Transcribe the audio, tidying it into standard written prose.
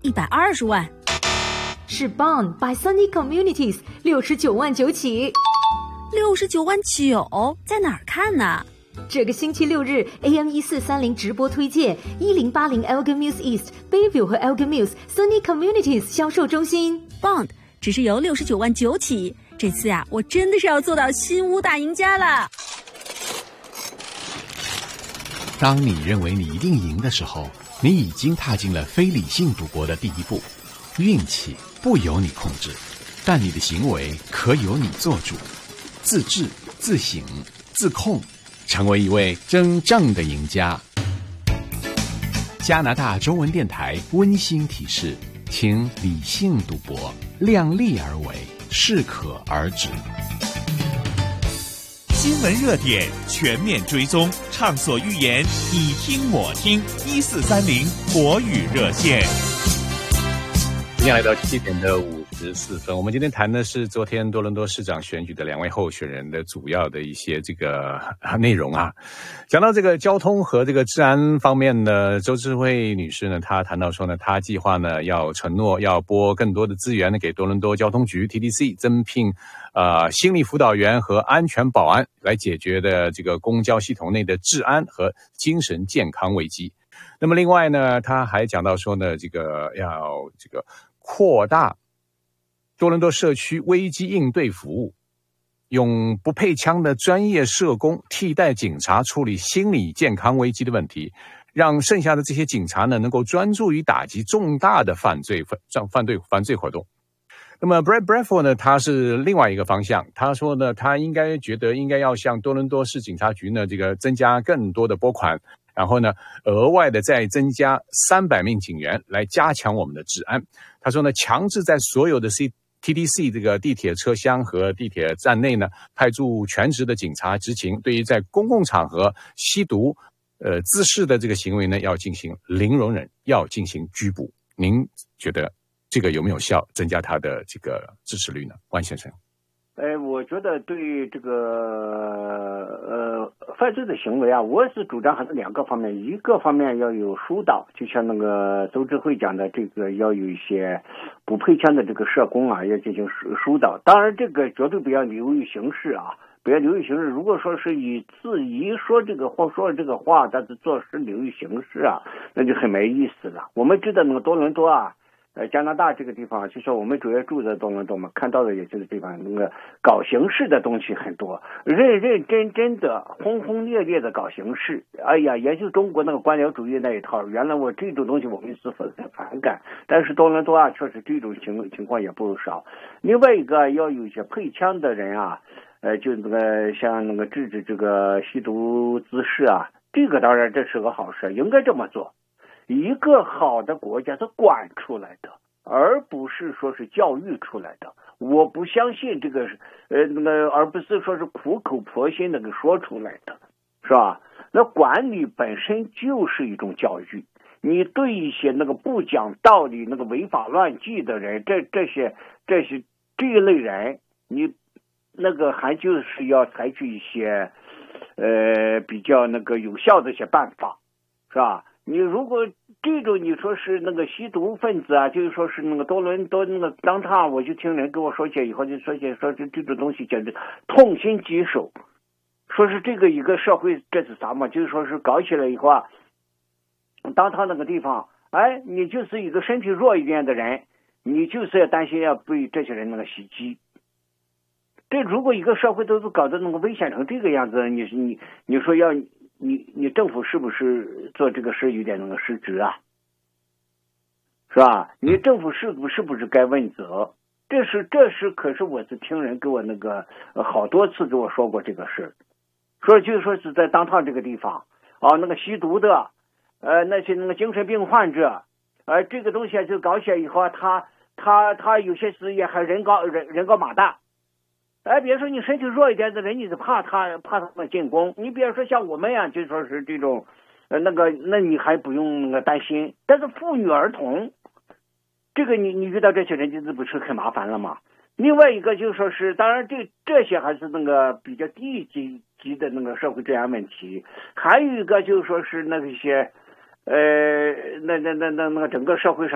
120万。 是 Bond by Sunny Communities 69万9起。 69万9，在哪儿看呢？ 这个星期六日 AM1430 直播推荐1080 Elgin Mills East Bayview 和 Elgin Mills Sunny Communities 销售中心。 Bond 只是由69万9起，这次呀，我真的是要做到新屋大赢家了。 当你认为你一定赢的时候，你已经踏进了非理性赌博的第一步。运气不由你控制，但你的行为可由你做主。自制、自省、自控，成为一位真正的赢家。加拿大中文电台温馨提示，请理性赌博，量力而为，适可而止。 新闻热点全面追踪，畅所欲言，你听我听，1430国语热线。 今天来到7点的54分，我们今天谈的是昨天多伦多市长选举的2位候选人的主要的一些这个内容啊。讲到这个交通和这个治安方面呢，周智慧女士呢，她谈到说呢，她计划呢要承诺要拨更多的资源呢给多伦多交通局 TTC 增聘心理辅导员和安全保安，来解决的这个公交系统内的治安和精神健康危机。那么另外呢，他还讲到说呢，这个要这个扩大多伦多社区危机应对服务，用不配枪的专业社工替代警察处理心理健康危机的问题，让剩下的这些警察呢能够专注于打击重大的犯罪活动。那么 Brad Bradford 呢，他是另外一个方向，他说呢，他觉得应该要向多伦多市警察局呢这个增加更多的拨款，然后呢额外的再增加300名警员来加强我们的治安。他说呢，强制在所有的 TTC 这个地铁车厢和地铁站内呢派驻全职的警察执勤，对于在公共场合吸毒滋事的这个行为呢要进行零容忍，要进行拘捕。您觉得这个有没有效增加他的这个支持率呢？万先生。 我觉得对这个犯罪的行为啊，我是主张还是2个方面，一个方面要有疏导，就像那个周智慧讲的，这个要有一些不配枪的这个社工啊，要进行疏导。当然这个绝对不要流于形式啊，不要流于形式。如果说是以质疑说这个或说这个话，但是做事流于形式啊，那就很没意思了。我们知道那个多伦多啊，加拿大这个地方，就说我们主要住在多伦多嘛，看到的也就是地方那个搞形式的东西很多，认认真真的轰轰烈烈的搞形式。哎呀，也就中国那个官僚主义那一套，原来我这种东西我们是很反感，但是多伦多啊，确实这种情况也不少。另外一个要有一些配枪的人啊，就那个像那个制止这个吸毒滋事啊，这个当然这是个好事，应该这么做。一个好的国家是管出来的，而不是说是教育出来的。我不相信这个而不是说是苦口婆心的给说出来的，是吧？那管理本身就是一种教育。你对一些那个不讲道理、那个违法乱纪的人，这一类人，你那个还就是要采取一些比较那个有效的一些办法，是吧？你如果这种你说是那个吸毒分子啊，就是说是那个多伦多那个当场，我就听人跟我说起以后就说是这种东西简直痛心疾首，说是这个一个社会这是啥嘛？就是说是搞起来以后啊，当场那个地方，哎，你就是一个身体弱一点的人，你就是要担心要被这些人那个袭击。这如果一个社会都是搞得那个危险成这个样子，你说要你政府是不是做这个事有点那个失职啊？是吧？你政府是不是该问责？这是可是我是听人给我那个好多次给我说过这个事，就是说是在当趟这个地方啊，那个吸毒的那些那个精神病患者这个东西就搞起来以后啊，他有些事也还人高马大。比如说你身体弱一点的人，你是怕他们进攻。你比如说像我们呀，就说是这种那你还不用那个担心。但是妇女儿童，这个你遇到这些人就是不是很麻烦了吗？另外一个就说是，当然这些还是那个比较低级的那个社会治安问题。还有一个就说是那些那个整个社会上